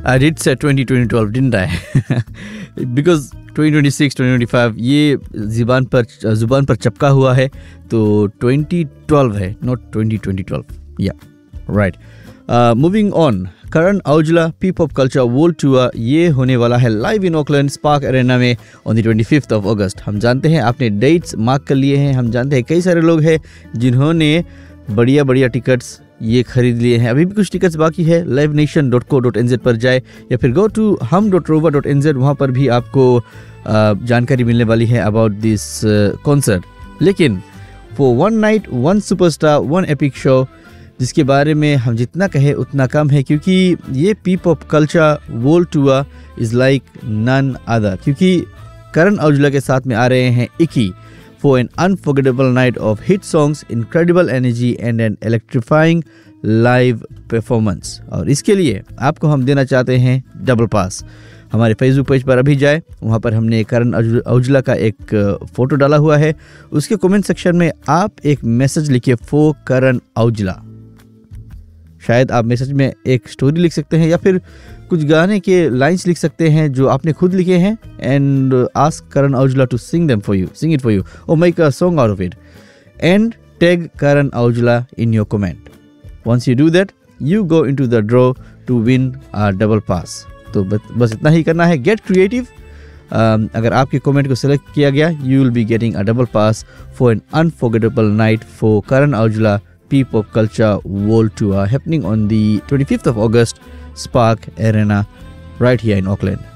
I did say 2012, didn't I? Because 2026, 2025 ये जुबान पर चपका हुआ है, तो 2012 है, not 2012. Yeah, right. Moving on, Karan Aujla P-pop culture world tour ये होने वाला है live in Auckland spark arena में on the 25th of August. हम जानते हैं आपने डेट्स मार्क कर लिए हैं, हम जानते हैं कई सारे लोग हैं जिन्होंने बढ़िया टिकट्स ये खरीद लिए हैं. अभी भी कुछ टिकट्स बाकी है. livenation.co.nz पर जाए या फिर go to hum.rova.nz, वहाँ पर भी आपको जानकारी मिलने वाली है अबाउट दिस कॉन्सर्ट. लेकिन for one night, one superstar, one epic show, जिसके बारे में हम जितना कहें उतना कम है, क्योंकि ये P-pop culture world tour is like none other. क्योंकि करण औजला के साथ में आ रहे हैं इकी for an unforgettable night of hit songs, incredible energy and an electrifying live performance. और इसके लिए आपको हम देना चाहते हैं डबल पास. हमारे फेसबुक पेज पर अभी जाए, वहाँ पर हमने करण औजला का एक फ़ोटो डाला हुआ है. उसके कमेंट सेक्शन में आप एक मैसेज लिखिए फॉर करण औजला. शायद आप मैसेज में एक स्टोरी लिख सकते हैं या फिर कुछ गाने के लाइंस लिख सकते हैं जो आपने खुद लिखे हैं, and ask Karan Aujla to sing it for you और make a song out of it, and tag Karan Aujla in your comment. Once you do that, you go into the draw two win a double पास. तो बस इतना ही करना है. Gate creative. अगर आपके comment को select किया गया, you will be getting a double pass for an unforgettable night for Karan Aujla P-pop culture world tour happening on the 25th of August, Spark Arena, right here in Auckland.